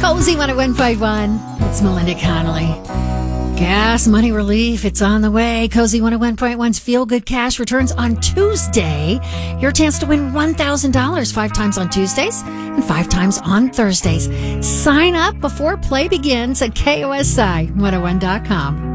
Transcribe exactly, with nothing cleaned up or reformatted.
Cozy one oh one point one. It's Melinda Connolly. Gas money relief, it's on the way. Cozy one oh one point one's Feel Good Cash returns on Tuesday. Your chance to win one thousand dollars five times on Tuesdays and five times on Thursdays. Sign up before play begins at K O S I one oh one dot com.